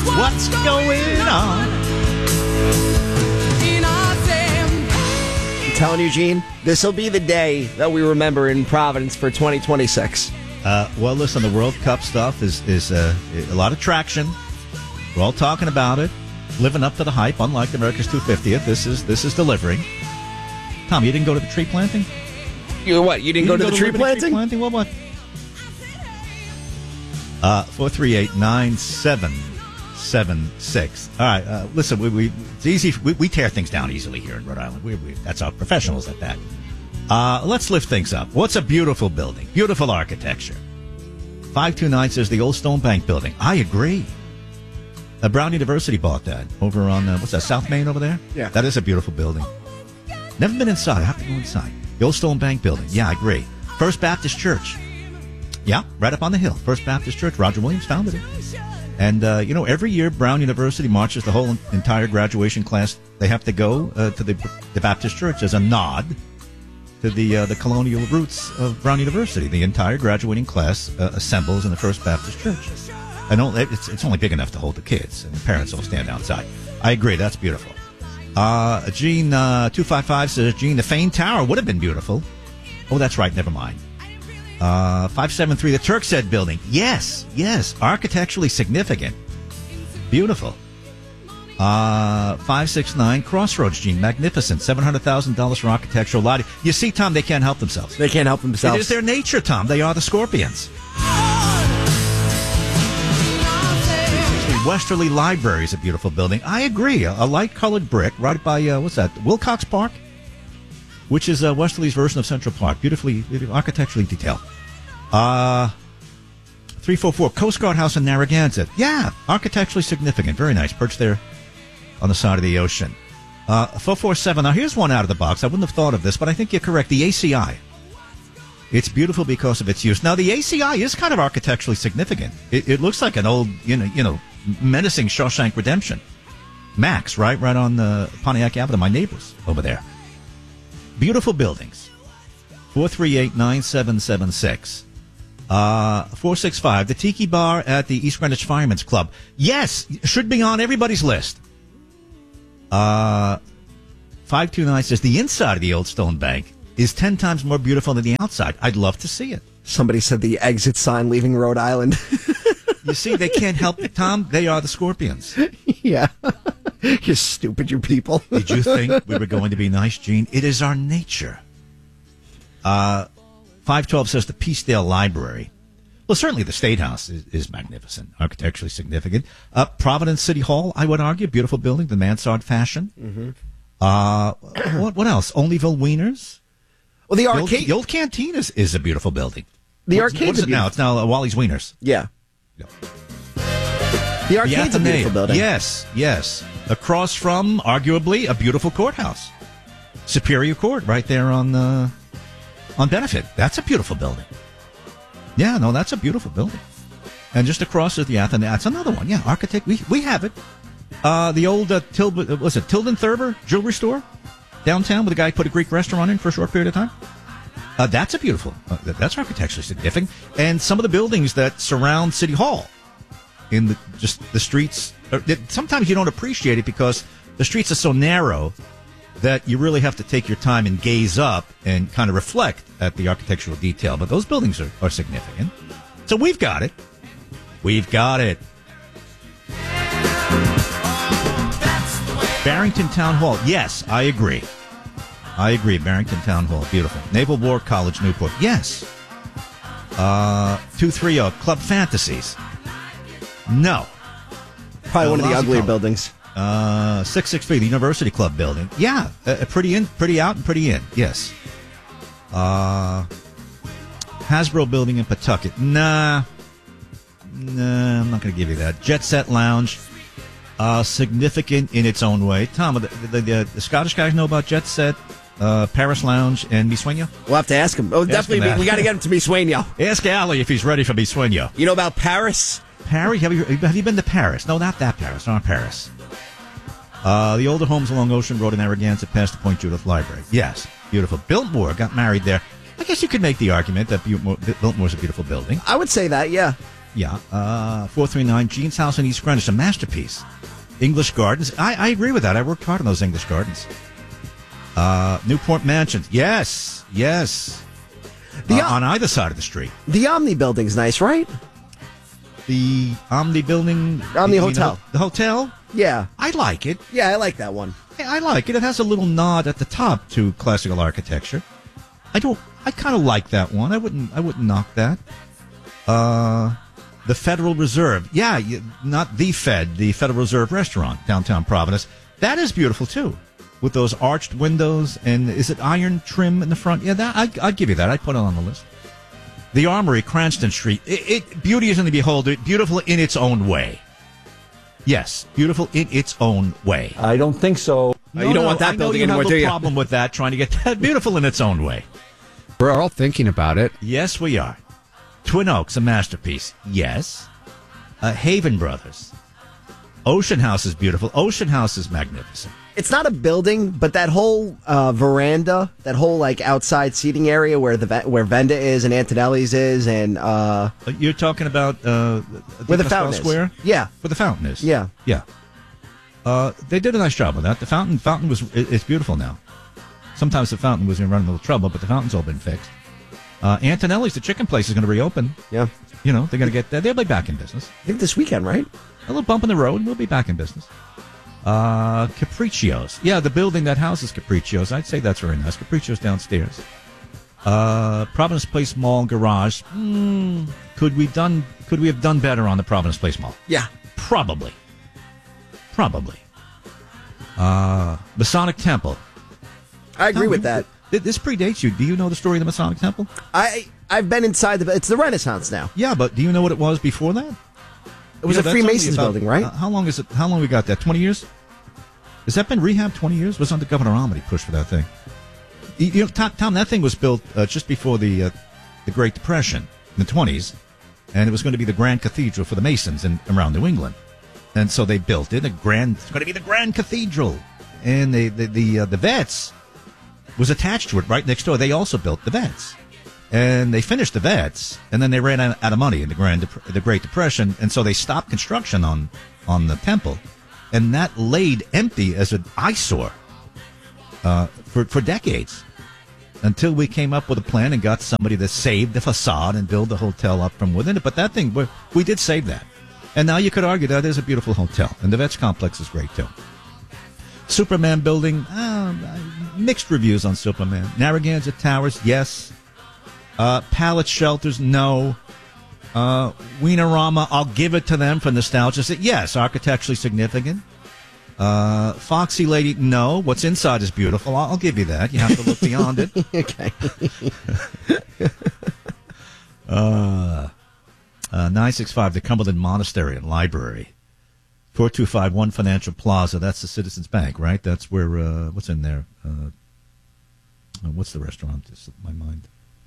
What's going on? I'm telling you, Gene, this will be the day that we remember in Providence for 2026. Well, listen, the World Cup stuff is a lot of traction. We're all talking about it, living up to the hype. Unlike America's 250th, this is delivering. Tom, you didn't go to the tree planting? You what? You didn't go to the tree planting? What? 438-9776. All right, listen, it's easy. We tear things down easily here in Rhode Island. That's our professionals at that. Let's lift things up. What's a beautiful building? Beautiful architecture. 529 says the old Stone Bank building. I agree. Brown University bought that over on, what's that, South Main over there? Yeah. That is a beautiful building. Never been inside. I have to go inside. The old Stone Bank building. Yeah, I agree. First Baptist Church. Yeah, right up on the hill. First Baptist Church. Roger Williams founded it. And, every year Brown University marches the whole entire graduation class. They have to go to the Baptist Church as a nod to the colonial roots of Brown University. The entire graduating class assembles in the First Baptist Church. I know it's only big enough to hold the kids, and the parents all stand outside. I agree, that's beautiful. Gene 255 says, Gene, the Fane Tower would have been beautiful. Oh, that's right, never mind. 573, the Turk's Head building. Yes, architecturally significant. Beautiful. 569, Crossroads, Gene, magnificent. $700,000 for architectural lighting. You see, Tom, they can't help themselves. They can't help themselves. It is their nature, Tom. They are the Scorpions. Westerly Library is a beautiful building. I agree. A light-colored brick right by, what's that, Wilcox Park? Which is Westerly's version of Central Park. Beautifully architecturally detailed. 344, Coast Guard House in Narragansett. Yeah, architecturally significant. Very nice. Perched there on the side of the ocean. 447, now here's one out of the box. I wouldn't have thought of this, but I think you're correct. The ACI. It's beautiful because of its use. Now, the ACI is kind of architecturally significant. It looks like an old, menacing Shawshank Redemption. Max, right on the Pontiac Avenue, my neighbors over there. Beautiful buildings. 438-9776. 465, the Tiki Bar at the East Greenwich Firemen's Club. Yes, should be on everybody's list. 529 says the inside of the old Stone Bank is 10 times more beautiful than the outside. I'd love to see it. Somebody said the exit sign leaving Rhode Island. You see, they can't help it, Tom. They are the Scorpions. Yeah. You're stupid, you people. Did you think we were going to be nice, Gene? It is our nature. 512 says the Peacedale Library. Well, certainly the State House is magnificent, architecturally significant. Providence City Hall, I would argue, beautiful building, the mansard fashion. Mm-hmm. What else? Onlyville Wieners. Well, the arcade. The old canteen is a beautiful building. The arcade. What is it now? It's now Wally's Wieners. Yeah. The arcade's a beautiful building. Yes. Across from, arguably, a beautiful courthouse. Superior Court, right there on Benefit. That's a beautiful building. Yeah, no, that's a beautiful building. And just across is the Athenaeum. That's another one. Yeah, architect. We have it. The old Tilden Thurber jewelry store downtown, where the guy put a Greek restaurant in for a short period of time. That's a beautiful. That's architecturally significant. And some of the buildings that surround City Hall, in the streets. Sometimes you don't appreciate it because the streets are so narrow that you really have to take your time and gaze up and kind of reflect at the architectural detail. But those buildings are significant. So we've got it. Barrington Town Hall. Yes, I agree. Barrington Town Hall. Beautiful. Naval War College, Newport. Yes. 230 Club Fantasies. No. Probably one of the uglier buildings. 663, the University Club building. Yeah, pretty in, pretty out, and pretty in. Yes. Hasbro building in Pawtucket. Nah, I'm not going to give you that. Jet Set Lounge. Significant in its own way. Tom, the Scottish guys know about Jet Set, Paris Lounge, and Bissueño? We'll have to ask him. Oh, definitely. We got to get him to Bissueño. Ask Ali if he's ready for Bissueño. You know about Paris? Paris? Have you been to Paris? No, not that Paris. Not Paris. The older homes along Ocean Road in Narragansett past the Point Judith Library. Yes, beautiful. Biltmore got married there. I guess you could make the argument that Biltmore's a beautiful building. I would say that, yeah. Yeah. 439 Jean's House in East Greenwich, a masterpiece. English Gardens. I agree with that. I worked hard on those English Gardens. Newport Mansions. Yes. On either side of the street. The Omni building's nice, right? The Omni building. Omni Hotel. The hotel? Yeah. I like it. Yeah, I like that one. I like it. It has a little nod at the top to classical architecture. I kind of like that one. I wouldn't knock that. The Federal Reserve. Yeah, not the Fed, the Federal Reserve Restaurant, downtown Providence. That is beautiful, too, with those arched windows. And is it iron trim in the front? Yeah, I'd give you that. I'd put it on the list. The Armory, Cranston Street. Beauty is in the beholder. Beautiful in its own way. Yes, beautiful in its own way. I don't think so. No, you don't want that building anymore, do you? I have a problem with that, trying to get that beautiful in its own way. We're all thinking about it. Yes, we are. Twin Oaks, a masterpiece. Yes. Haven Brothers. Ocean House is beautiful. Ocean House is magnificent. It's not a building, but that whole veranda, that whole like outside seating area where where Venda is and Antonelli's is, and you're talking about where the fountain Square? Is. Yeah, where the fountain is. Yeah. They did a nice job with that. The fountain it's beautiful now. Sometimes the fountain was going to run a little trouble, but the fountain's all been fixed. Antonelli's, the chicken place, is going to reopen. Yeah. You know, they're going to get there. They'll be back in business. I think this weekend, right? A little bump in the road, and we'll be back in business. Capriccio's. Yeah, the building that houses Capriccio's. I'd say that's very nice. Capriccio's downstairs. Providence Place Mall garage. Could we have done better on the Providence Place Mall? Yeah. Probably. Masonic Temple. I agree with that. This predates you. Do you know the story of the Masonic Temple? I've been inside it's the Renaissance now. Yeah, but do you know what it was before that? It was a Freemasons building, right? How long is it? How long we got that? 20 years? Has that been rehabbed 20 years? Was under Governor Amity pushed for that thing? You know, Tom, that thing was built just before the Great Depression in the 20s, and it was going to be the Grand Cathedral for the Masons around New England. And so they built it. It's going to be the Grand Cathedral. And the Vets was attached to it right next door. They also built the Vets. And they finished the Vets, and then they ran out of money in the Great Depression, and so they stopped construction on the temple, and that laid empty as an eyesore for decades, until we came up with a plan and got somebody to save the facade and build the hotel up from within it. But that thing, we did save that. And now you could argue that is a beautiful hotel, and the Vets complex is great too. Superman building, mixed reviews on Superman. Narragansett Towers, yes. Pallet Shelters, no. Wienerama, I'll give it to them for nostalgia. Yes, architecturally significant. Foxy Lady, no. What's inside is beautiful. I'll give you that. You have to look beyond it. Okay. 965, the Cumberland Monastery and Library. 4251 Financial Plaza. That's the Citizens Bank, right? That's where, what's in there? What's the restaurant? It's slipped my mind.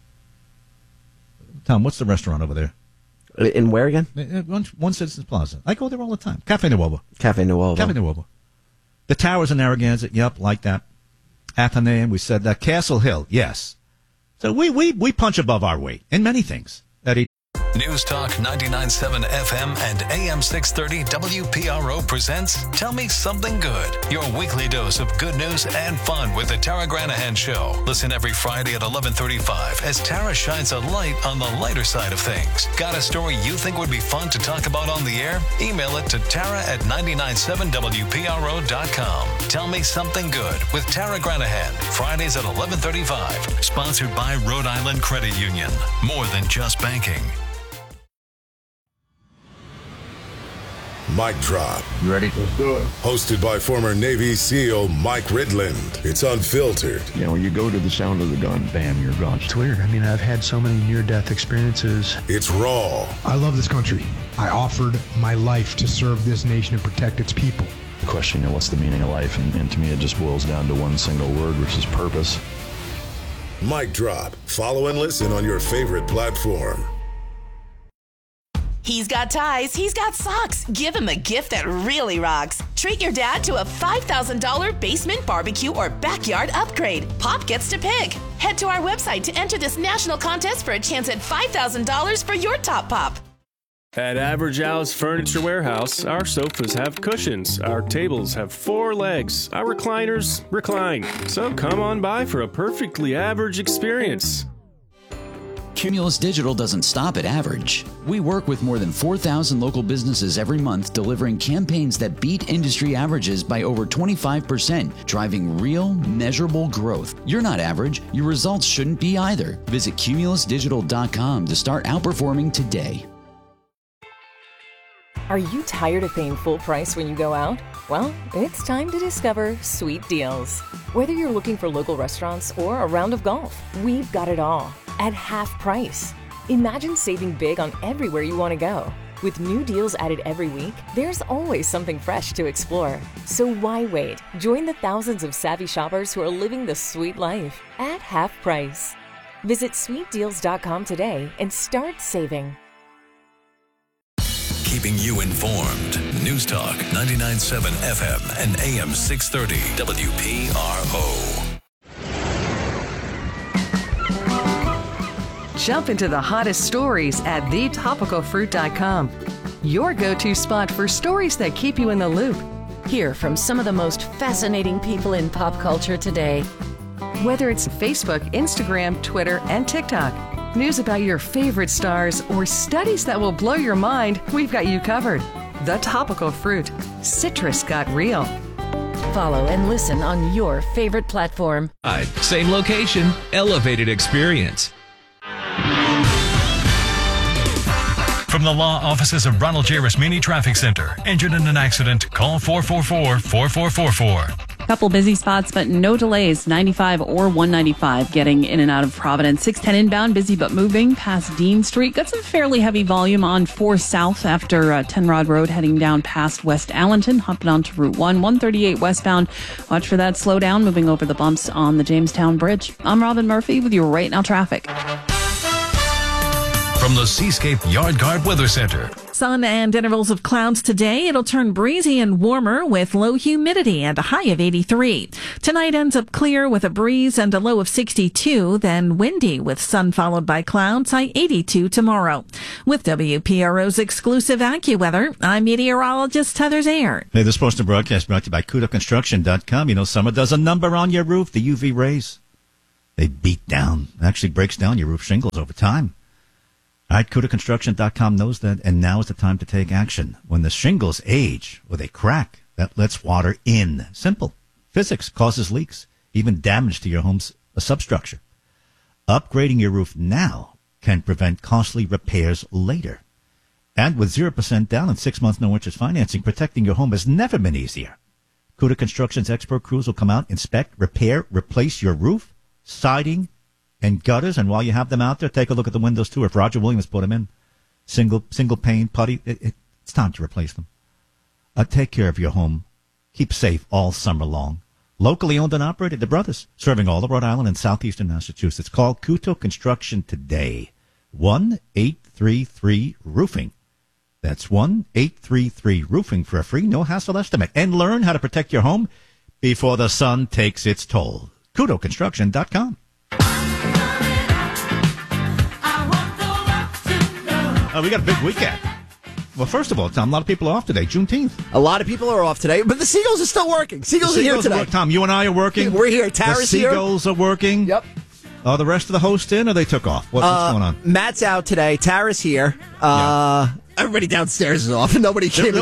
Tom, what's the restaurant over there? In where again? One Citizens Plaza. I go there all the time. Cafe Nuovo. Cafe Nuovo. The Towers in Narragansett, yep, like that. Athenaeum, we said that. Castle Hill, yes. So we punch above our weight in many things. News Talk 99.7 FM and AM 630 WPRO presents Tell Me Something Good, your weekly dose of good news and fun with the Tara Granahan Show. Listen every Friday at 11:35 as Tara shines a light on the lighter side of things. Got a story you think would be fun to talk about on the air? Email it to Tara at 997WPRO.com. Tell Me Something Good with Tara Granahan, Fridays at 11:35. Sponsored by Rhode Island Credit Union. More than just banking. Mic Drop. You ready? Let's do it. Hosted by former Navy SEAL Mike Ridland. It's unfiltered. You know, when you go to the sound of the gun, bam, you're gone. It's weird. I mean, I've had so many near-death experiences. It's raw. I love this country. I offered my life to serve this nation and protect its people. The question, you know, what's the meaning of life? And to me, it just boils down to one single word, which is purpose. Mic Drop. Follow and listen on your favorite platform. He's got ties, he's got socks. Give him a gift that really rocks. Treat your dad to a $5,000 basement barbecue or backyard upgrade. Pop gets to pick. Head to our website to enter this national contest for a chance at $5,000 for your top pop. At Average Al's Furniture Warehouse, our sofas have cushions, our tables have 4 legs, our recliners recline. So come on by for a perfectly average experience. Cumulus Digital doesn't stop at average. We work with more than 4,000 local businesses every month, delivering campaigns that beat industry averages by over 25%, driving real, measurable growth. You're not average. Your results shouldn't be either. Visit cumulusdigital.com to start outperforming today. Are you tired of paying full price when you go out? Well, it's time to discover Sweet Deals. Whether you're looking for local restaurants or a round of golf, we've got it all at half price. Imagine saving big on everywhere you want to go. With new deals added every week, there's always something fresh to explore. So why wait? Join the thousands of savvy shoppers who are living the sweet life at half price. Visit sweetdeals.com today and start saving. Keeping you informed. News Talk 99.7 FM and AM 630 WPRO. Jump into the hottest stories at thetopicalfruit.com. Your go-to spot for stories that keep you in the loop. Hear from some of the most fascinating people in pop culture today. Whether it's Facebook, Instagram, Twitter, and TikTok. News about your favorite stars or studies that will blow your mind, we've got you covered. The Topical Fruit. Citrus got real. Follow and listen on your favorite platform. Same location, elevated experience. From the law offices of Ronald J. Rasmini Traffic Center. Injured in an accident? Call 444-4444. Couple busy spots, but no delays. 95 or 195 getting in and out of Providence. 610 inbound, busy but moving past Dean Street. Got some fairly heavy volume on 4 South after 10 Rod Road heading down past West Allenton, hopping onto Route 1. 138 westbound. Watch for that slowdown moving over the bumps on the Jamestown Bridge. I'm Robin Murphy with your Right Now traffic. From the Seascape Yard Guard Weather Center. Sun and intervals of clouds today. It'll turn breezy and warmer with low humidity and a high of 83. Tonight ends up clear with a breeze and a low of 62, then windy with sun followed by clouds, high 82 tomorrow. With WPRO's exclusive AccuWeather, I'm meteorologist Heather Zayer. Hey, this portion of broadcast brought to you by KudoConstruction.com. You know, summer does a number on your roof. The UV rays, they beat down, actually breaks down your roof shingles over time. All right, KudoConstruction.com knows that, and now is the time to take action. When the shingles age or they crack, that lets water in. Simple. Physics causes leaks, even damage to your home's substructure. Upgrading your roof now can prevent costly repairs later. And with 0% down and 6 months no interest financing, protecting your home has never been easier. Kudo Construction's expert crews will come out, inspect, repair, replace your roof, siding, and gutters, and while you have them out there, take a look at the windows too. If Roger Williams put them in, single pane putty, it's time to replace them. Take care of your home. Keep safe all summer long. Locally owned and operated, the Brothers, serving all of Rhode Island and southeastern Massachusetts. Call Kudo Construction today. 1-833-ROOFING. That's 1-833-ROOFING for a free, no hassle estimate, and learn how to protect your home before the sun takes its toll. KudoConstruction.com. We got a big weekend. Well, first of all, Tom, a lot of people are off today. Juneteenth. A lot of people are off today, but the Seagulls are still working. Seagulls are here today. Tom, you and I are working. We're here. Tara's here. The here. Seagulls are working. Yep. Are the rest of the hosts in, or they took off? What's going on? Matt's out today. Tara's here. Everybody downstairs is off. Nobody's in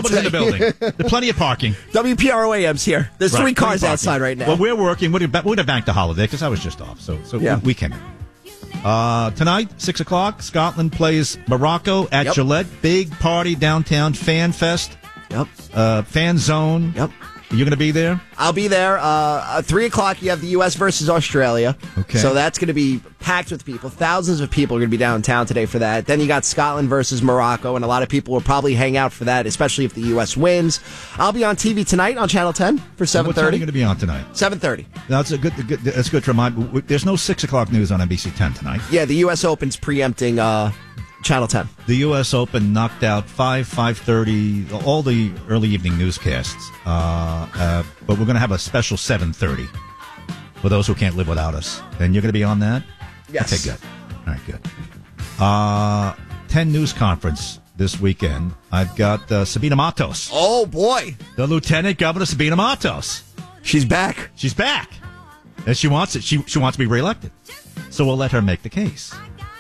WPRO AM's here. There's 3 cars outside right now. Well, we're working. We're going to bank the holiday because I was just off. So we came in. Tonight, 6 o'clock, Scotland plays Morocco at Gillette. Big party downtown, Fan Fest. Yep. Fan Zone. Yep. You're going to be there? I'll be there. 3 o'clock, you have the U.S. versus Australia. Okay. So that's going to be packed with people. Thousands of people are going to be downtown today for that. Then you got Scotland versus Morocco, and a lot of people will probably hang out for that, especially if the U.S. wins. I'll be on TV tonight on Channel 10 for 7:30. What time are you going to be on tonight? 7:30. That's good to remind. There's no 6 o'clock news on NBC 10 tonight. Yeah, the U.S. Open's preempting Channel 10. The U.S. Open knocked out 5:30, all the early evening newscasts. But we're going to have a special 7:30 for those who can't live without us. And you're going to be on that? Yes. Okay, good. All right, good. 10 News Conference this weekend. I've got Sabina Matos. Oh, boy. The Lieutenant Governor Sabina Matos. She's back. She's back. And she wants it. She wants to be reelected. So we'll let her make the case.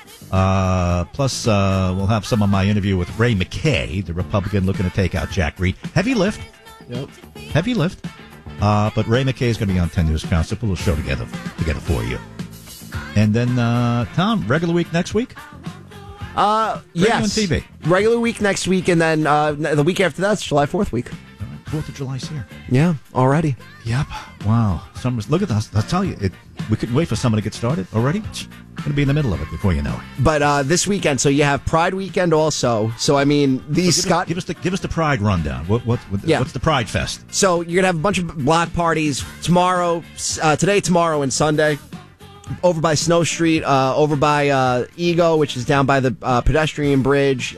Plus, we'll have some of my interview with Ray McKay, the Republican looking to take out Jack Reed. Heavy lift. Yep. Heavy lift. But Ray McKay is going to be on 10 News Council. We'll show together for you. And then, Tom, regular week next week? Yes. On TV. Regular week next week, and then the week after that's July 4th week. 4th of July's here. Yeah, already. Yep. Wow. Look at us. I'll tell you, we couldn't wait for summer to get started already. Going to be in the middle of it before you know it. But this weekend, so you have Pride weekend also. So, I mean, these give us the Pride rundown. What's the Pride Fest? So, you're going to have a bunch of block parties tomorrow, today, tomorrow, and Sunday. Over by Snow Street, over by Ego, which is down by the pedestrian bridge,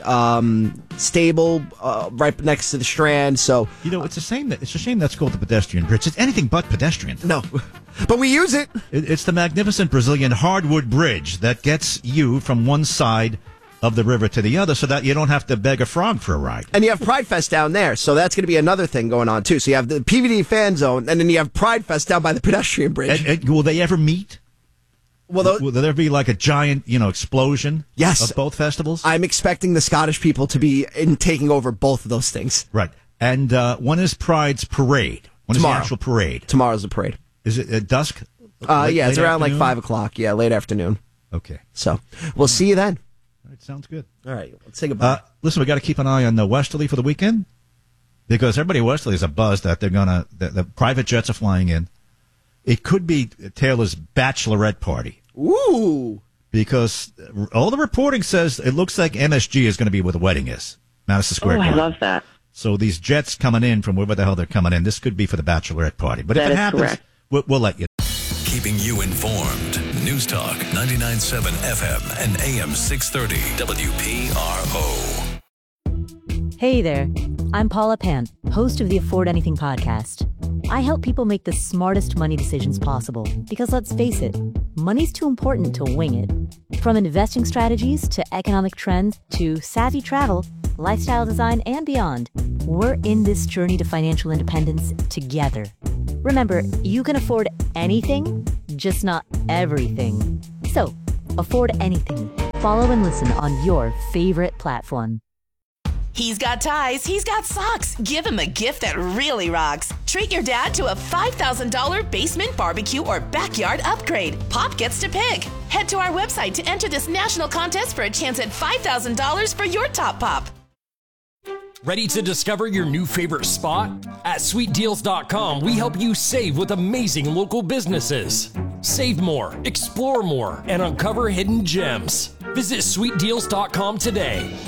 Stable, right next to the Strand. So it's a shame that's called the pedestrian bridge. It's anything but pedestrian. No, but we use it. It's the magnificent Brazilian hardwood bridge that gets you from one side of the river to the other, so that you don't have to beg a frog for a ride. And you have Pride Fest down there, so that's going to be another thing going on too. So you have the PVD fan zone, and then you have Pride Fest down by the pedestrian bridge. And will they ever meet? Well, will there be like a giant, explosion? Yes. Of both festivals? I'm expecting the Scottish people to be taking over both of those things. Right. And when is Pride's parade? When Tomorrow. is the actual parade? Tomorrow's the parade. Is it at dusk? Yeah, it's around afternoon? like 5 o'clock. Yeah, late afternoon. Okay. So we'll see you then. All right, sounds good. All right, let's say goodbye. Listen, we got to keep an eye on Westerly for the weekend, because everybody at Westerly is a buzz that they're the private jets are flying in. It could be Taylor's bachelorette party. Ooh. Because all the reporting says it looks like MSG is going to be where the wedding is. Madison Square Garden. I love that. So these jets coming in from wherever the hell they're coming in, this could be for the bachelorette party. But if it happens, we'll let you know. Keeping you informed. News Talk 99.7 FM and AM 630 WPRO. Hey there, I'm Paula Pant, host of the Afford Anything podcast. I help people make the smartest money decisions possible because, let's face it, money's too important to wing it. From investing strategies to economic trends to savvy travel, lifestyle design, and beyond, we're in this journey to financial independence together. Remember, you can afford anything, just not everything. So, afford anything. Follow and listen on your favorite platform. He's got ties, he's got socks. Give him a gift that really rocks. Treat your dad to a $5,000 basement barbecue or backyard upgrade. Pop gets to pick. Head to our website to enter this national contest for a chance at $5,000 for your top pop. Ready to discover your new favorite spot? At sweetdeals.com, we help you save with amazing local businesses. Save more, explore more, and uncover hidden gems. Visit sweetdeals.com today.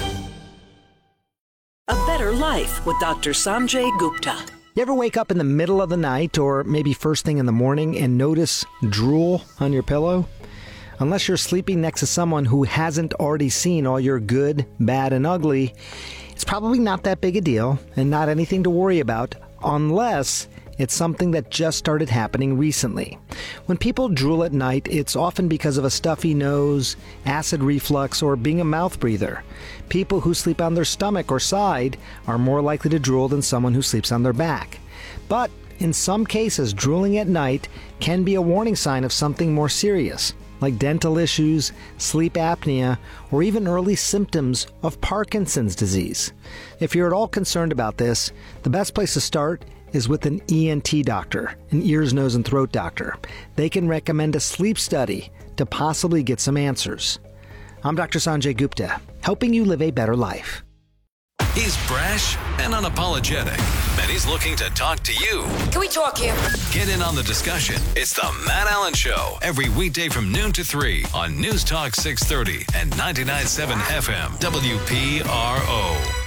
A Better Life with Dr. Sanjay Gupta. You ever wake up in the middle of the night or maybe first thing in the morning and notice drool on your pillow? Unless you're sleeping next to someone who hasn't already seen all your good, bad, and ugly, it's probably not that big a deal and not anything to worry about unless it's something that just started happening recently. When people drool at night, it's often because of a stuffy nose, acid reflux, or being a mouth breather. People who sleep on their stomach or side are more likely to drool than someone who sleeps on their back. But in some cases, drooling at night can be a warning sign of something more serious, like dental issues, sleep apnea, or even early symptoms of Parkinson's disease. If you're at all concerned about this, the best place to start is with an ENT doctor, an ears, nose, and throat doctor. They can recommend a sleep study to possibly get some answers. I'm Dr. Sanjay Gupta, helping you live a better life. He's brash and unapologetic, and he's looking to talk to you. Can we talk here? Get in on the discussion. It's the Matt Allen Show, every weekday from noon to 3 on News Talk 630 and 99.7 FM WPRO.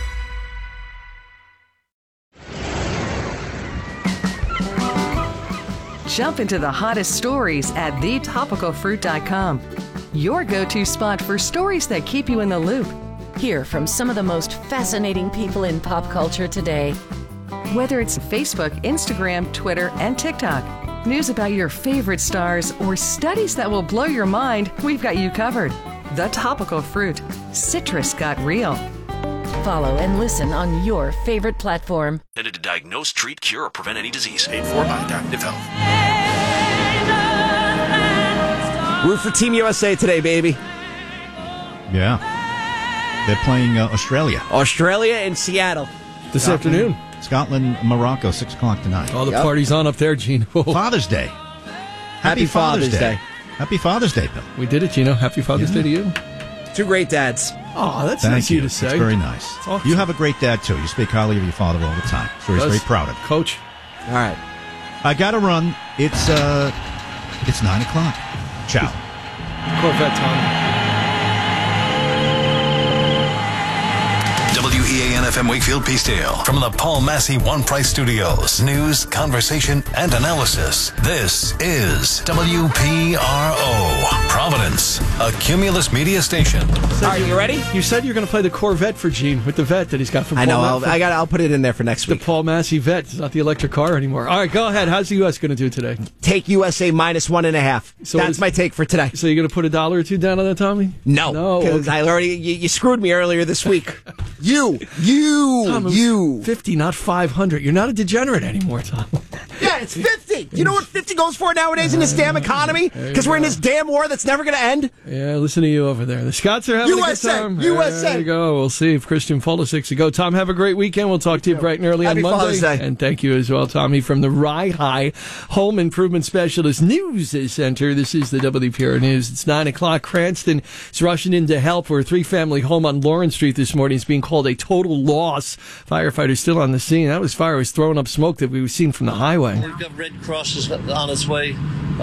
Jump into the hottest stories at thetopicalfruit.com. Your go-to spot for stories that keep you in the loop. Hear from some of the most fascinating people in pop culture today. Whether it's Facebook, Instagram, Twitter, and TikTok, news about your favorite stars, or studies that will blow your mind, we've got you covered. The Topical Fruit. Citrus got real. Follow and listen on your favorite platform. Intended to diagnose, treat, cure, or prevent any disease. Paid for by Adaptive Health. Root for Team USA today, baby. Yeah. They're playing Australia. Australia and Seattle. This afternoon. Scotland, Morocco, 6 o'clock tonight. All the parties on up there, Gino. Father's Day. Happy Father's Day. Happy Father's Day, Bill. We did it, Gino. Happy Father's Day to you. Two great dads. Oh, that's Thank nice of you to say. That's very nice. Awesome. You have a great dad, too. You speak highly of your father all the time. So he's very proud of you. Coach. All right. I got to run. It's 9 o'clock. Ciao. Corvette time. WEAN FM Wakefield Peacedale. From the Paul Massey One Price Studios. News, conversation, and analysis. This is WPRO. Providence, a Cumulus media station. All right, you ready? You said you're going to play the Corvette for Gene with the vet that he's got from I Paul know. I'll put it in there for next week. The Paul Massey vet. It's not the electric car anymore. All right, go ahead. How's the U.S. going to do today? Take USA minus 1.5. So that's my take for today. So you're going to put $1 or $2 down on that, Tommy? No. Because I already you screwed me earlier this week. You. Tom, 50, not 500. You're not a degenerate anymore, Tom. Yeah, it's 50. You know what 50 goes for nowadays in this damn economy? Because we're in this damn war that's never going to end. Yeah, listen to you over there. The Scots are having a good time. USA. There you go. We'll see if Christian Pulisic's to go. Tom, have a great weekend. We'll talk to you bright and early on Monday. Father's Day. And thank you as well, Tommy, from the Rye High Home Improvement Specialist News Center. This is the WPR News. It's 9 o'clock. Cranston is rushing in to help for a 3-family home on Lawrence Street this morning. It's being called a total loss. Firefighters still on the scene. That was fire was throwing up smoke that we were seeing from the highway. We've got Red Cross is on its way.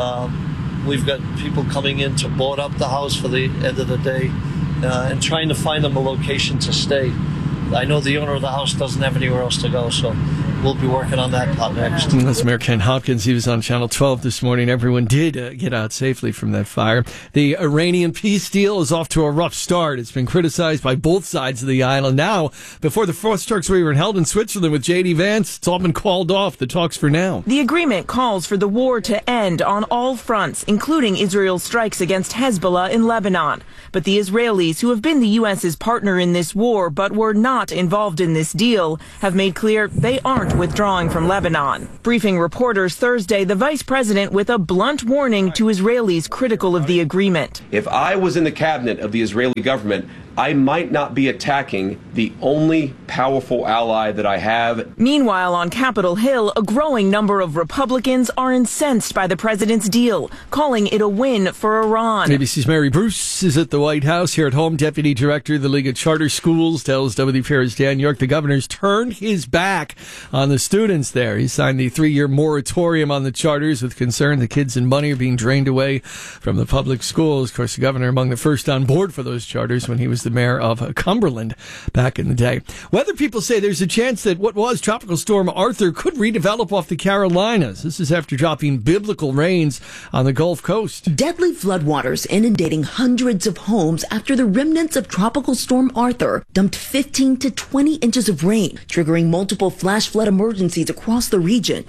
We've got people coming in to board up the house for the end of the day and trying to find them a location to stay. I know the owner of the house doesn't have anywhere else to go, so we'll be working on that plot next. That's Mayor Ken Hopkins. He was on Channel 12 this morning. Everyone did get out safely from that fire. The Iranian peace deal is off to a rough start. It's been criticized by both sides of the aisle. Now, before the first talks were even held in Switzerland with J.D. Vance, it's all been called off. The talks for now. The agreement calls for the war to end on all fronts, including Israel's strikes against Hezbollah in Lebanon. But the Israelis, who have been the U.S.'s partner in this war but were not involved in this deal, have made clear they aren't withdrawing from Lebanon. Briefing reporters Thursday, the vice president with a blunt warning to Israelis critical of the agreement. If I was in the cabinet of the Israeli government, I might not be attacking the only powerful ally that I have. Meanwhile, on Capitol Hill, a growing number of Republicans are incensed by the president's deal, calling it a win for Iran. ABC's Mary Bruce is at the White House. Here at home, Deputy Director of the League of Charter Schools tells WPR's Dan York the governor's turned his back on the students there. He signed the 3-year moratorium on the charters with concern the kids and money are being drained away from the public schools. Of course, the governor among the first on board for those charters when he was the mayor of Cumberland back in the day. Weather people say there's a chance that what was Tropical Storm Arthur could redevelop off the Carolinas. This is after dropping biblical rains on the Gulf Coast. Deadly floodwaters inundating hundreds of homes after the remnants of Tropical Storm Arthur dumped 15 to 20 inches of rain, triggering multiple flash flood emergencies across the region.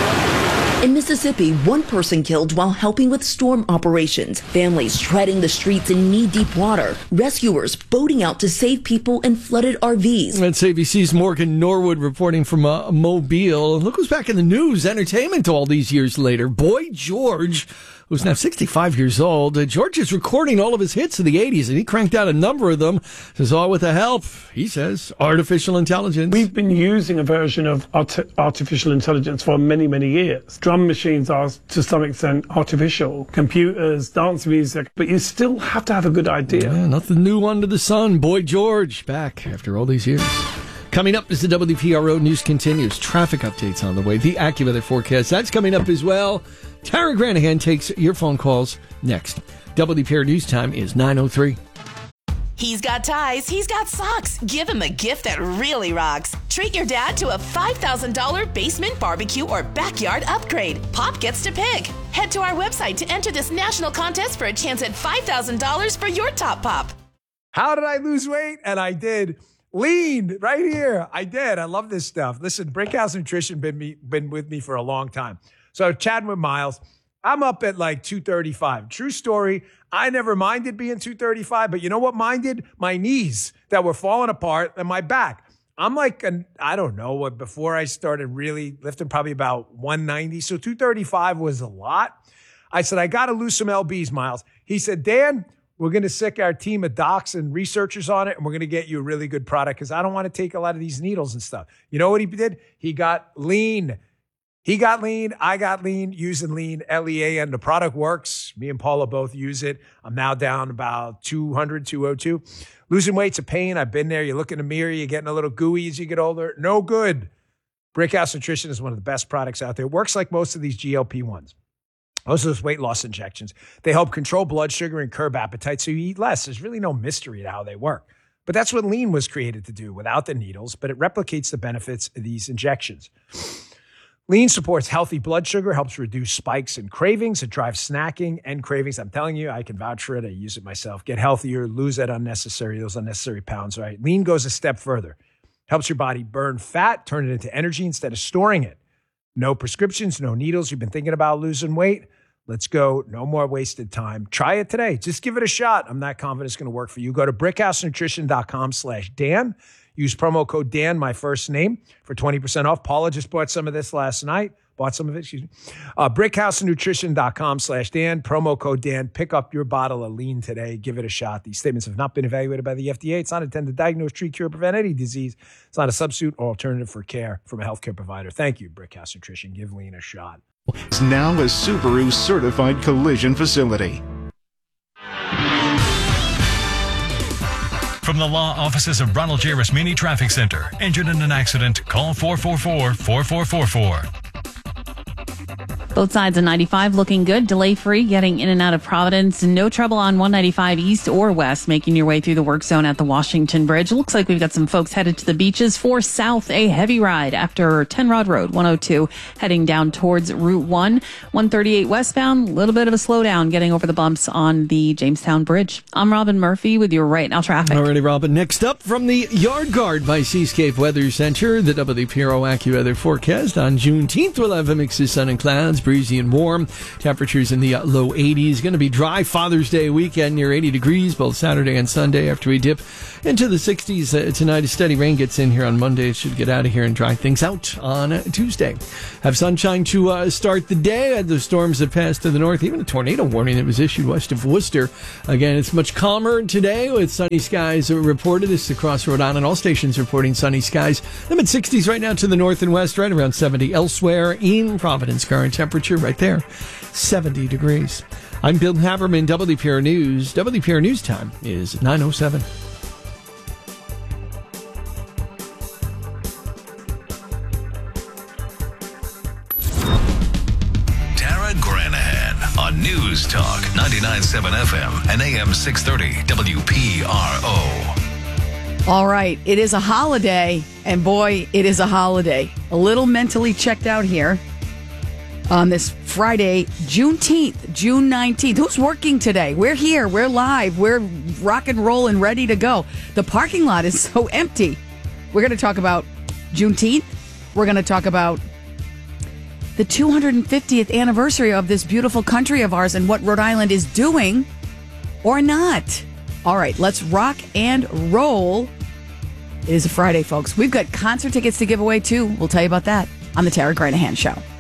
In Mississippi, one person killed while helping with storm operations. Families treading the streets in knee-deep water. Rescuers boating out to save people in flooded RVs. That's ABC's Morgan Norwood reporting from Mobile. Look who's back in the news, entertainment all these years later. Boy George, who's now 65 years old. George is recording all of his hits of the 80s, and he cranked out a number of them. This is all with the help, he says, artificial intelligence. We've been using a version of artificial intelligence for many, many years. Drum machines are, to some extent, artificial. Computers, dance music, but you still have to have a good idea. Yeah, nothing new under the sun. Boy George, back after all these years. Coming up as the WPRO news continues. Traffic updates on the way. The AccuWeather forecast, that's coming up as well. Tara Granahan takes your phone calls next. WPR News Time is 9:03. He's got ties, he's got socks. Give him a gift that really rocks. Treat your dad to a $5,000 basement barbecue or backyard upgrade. Pop gets to pick. Head to our website to enter this national contest for a chance at $5,000 for your top pop. How did I lose weight? And I did. Lean right here. I did. I love this stuff. Listen, Brickhouse Nutrition been with me for a long time. So chatting with Miles, I'm up at like 235. True story. I never minded being 235, but you know what minded? My knees that were falling apart and my back. I'm like, I don't know what, before I started really lifting, probably about 190. So 235 was a lot. I said, I got to lose some lbs, Miles. He said, Dan, we're going to sick our team of docs and researchers on it, and we're going to get you a really good product because I don't want to take a lot of these needles and stuff. You know what he did? He got lean. He got lean. I got lean, using lean, Lean. The product works. Me and Paula both use it. I'm now down about 200, 202. Losing weight's a pain. I've been there. You look in the mirror, you're getting a little gooey as you get older. No good. Brickhouse Nutrition is one of the best products out there. It works like most of these GLP-1s. Most of those weight loss injections. They help control blood sugar and curb appetite so you eat less. There's really no mystery to how they work. But that's what lean was created to do without the needles, but it replicates the benefits of these injections. Lean supports healthy blood sugar, helps reduce spikes and cravings. It drives snacking and cravings. I'm telling you, I can vouch for it. I use it myself. Get healthier, lose those unnecessary pounds, right? Lean goes a step further. Helps your body burn fat, turn it into energy instead of storing it. No prescriptions, no needles. You've been thinking about losing weight? Let's go. No more wasted time. Try it today. Just give it a shot. I'm not confident it's going to work for you. Go to brickhousenutrition.com/Dan. Use promo code Dan, my first name, for 20% off. Paula just bought some of this last night. brickhousenutrition.com/Dan. Promo code Dan. Pick up your bottle of lean today. Give it a shot. These statements have not been evaluated by the FDA. It's not intended to diagnose, treat, cure, prevent any disease. It's not a substitute or alternative for care from a healthcare provider. Thank you, Brickhouse Nutrition. Give lean a shot. It's now a Subaru certified collision facility. From the law offices of Ronald J. Rasmini Traffic Center. Injured in an accident? Call 444-4444. Both sides of 95 looking good, delay-free, getting in and out of Providence. No trouble on 195 east or west, making your way through the work zone at the Washington Bridge. Looks like we've got some folks headed to the beaches. 4 south, a heavy ride after 10 Rod Road, 102, heading down towards Route 1. 138 westbound, a little bit of a slowdown getting over the bumps on the Jamestown Bridge. I'm Robin Murphy with your Right Now traffic. Alrighty, Robin. Next up from the Yard Guard by Seascape Weather Center, the WPRO AccuWeather forecast on Juneteenth. We'll have a mix of sun and clouds. Breezy and warm. Temperatures in the low 80s. Going to be dry Father's Day weekend, near 80 degrees, both Saturday and Sunday, after we dip into the 60s tonight. A steady rain gets in here on Monday. It should get out of here and dry things out on Tuesday. Have sunshine to start the day. The storms have passed to the north. Even a tornado warning that was issued west of Worcester. Again, it's much calmer today with sunny skies reported. This is across Rhode Island. All stations reporting sunny skies. The mid-60s right now to the north and west, right around 70 elsewhere. In Providence, current temperature right there, 70 degrees. I'm Bill Haberman, WPR News. WPR News time is 9:07. Tara Granahan on News Talk 99.7 FM and AM 630 WPRO. All right, it is a holiday, and boy, it is a holiday. A little mentally checked out here on this Friday, Juneteenth, June 19th. Who's working today? We're here. We're live. We're rock and roll and ready to go. The parking lot is so empty. We're going to talk about Juneteenth. We're going to talk about the 250th anniversary of this beautiful country of ours and what Rhode Island is doing or not. All right, let's rock and roll. It is a Friday, folks. We've got concert tickets to give away, too. We'll tell you about that on the Tara Granahan Show.